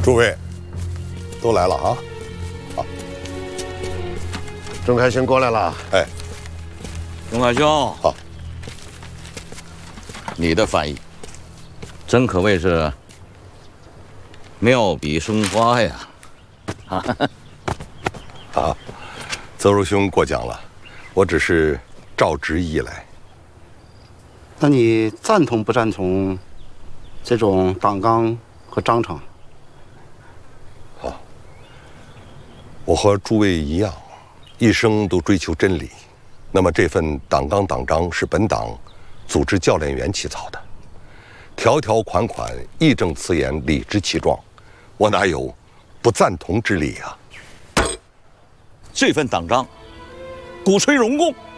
诸位都来了啊！好， 郑开勋过来了。 哎， 钟凯兄， 好， 你的翻译真可谓是妙笔生花呀！ 啊，邹如兄过奖了，我只是照旨意来。 那你赞同不赞同这种党纲和章程？ 我和诸位一样，一生都追求真理。那么这份党纲党章是本党组织教练员起草的，条条款款义正辞严，理直气壮，我哪有不赞同之理啊？ 这份党章鼓吹容共，